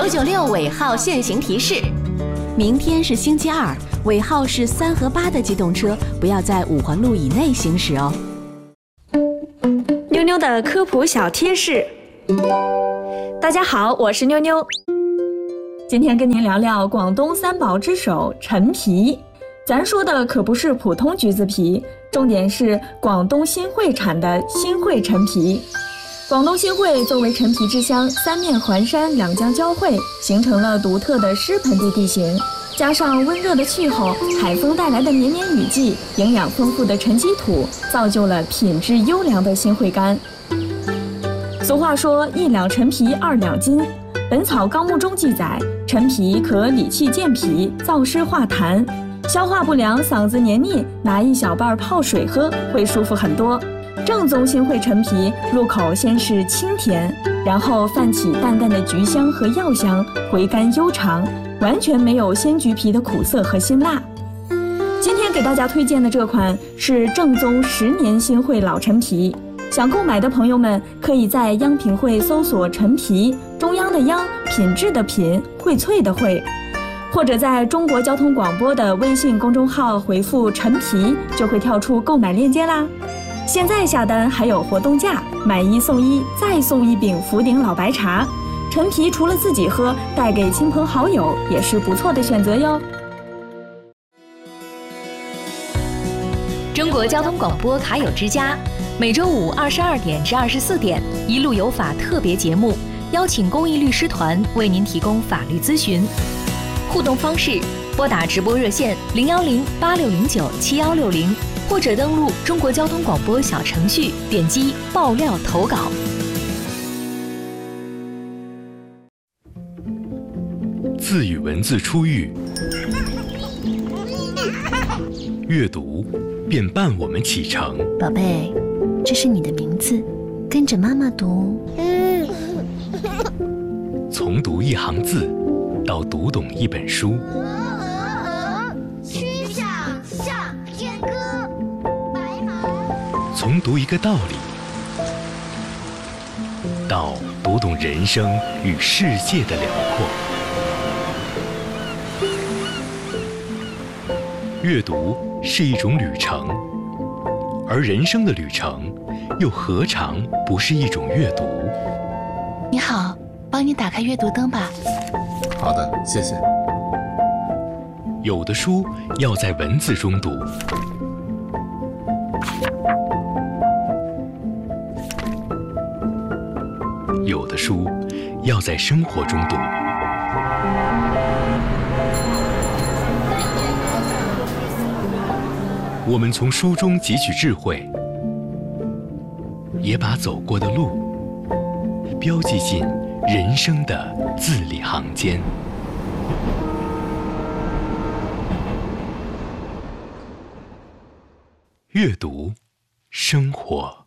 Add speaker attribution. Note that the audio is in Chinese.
Speaker 1: 996尾号限行提示：
Speaker 2: 明天是星期二，尾号是3和8的机动车不要在5环路以内行驶哦。
Speaker 3: 妞妞的科普小贴士。大家好，我是妞妞。今天跟您聊聊广东三宝之首陈皮。咱说的可不是普通橘子皮，重点是广东新会产的新会陈皮。广东新会作为陈皮之乡，三面环山，两江交汇，形成了独特的湿盆地地形，加上温热的气候，海风带来的绵绵雨季，营养丰富的沉积土，造就了品质优良的新会柑。俗话说1两陈皮2两金，本草纲目中记载，陈皮可理气健脾，燥湿化痰，消化不良、嗓子黏腻，拿一小瓣泡水喝会舒服很多。正宗新会陈皮入口先是清甜，然后泛起淡淡的橘香和药香，回甘悠长，完全没有鲜橘皮的苦涩和辛辣。今天给大家推荐的这款是正宗10年新会老陈皮，想购买的朋友们可以在央品汇搜索陈皮，中央的央，品质的品，荟萃的荟，或者在中国交通广播的微信公众号回复陈皮，就会跳出购买链接啦。现在下单还有活动价，买1送1，再送1饼福鼎老白茶。陈皮除了自己喝，带给亲朋好友也是不错的选择哟。
Speaker 1: 中国交通广播卡友之家，每周五22点至24点，一路有法特别节目，邀请公益律师团为您提供法律咨询。互动方式：拨打直播热线010-8609-7160，或者登录中国交通广播小程序，点击爆料投稿。
Speaker 4: 自与文字初遇，阅读便伴我们启程。
Speaker 2: 宝贝，这是你的名字，跟着妈妈读。
Speaker 4: 从读一行字到读懂一本书，
Speaker 5: 曲项向天歌，白马。
Speaker 4: 从读一个道理到读懂人生与世界的辽阔。阅读是一种旅程，而人生的旅程又何尝不是一种阅读？
Speaker 6: 你好，帮你打开阅读灯吧。
Speaker 7: 好的，谢谢。
Speaker 4: 有的书要在文字中读，有的书要在生活中读。我们从书中汲取智慧，也把走过的路标记进人生的字里行间。阅读，生活。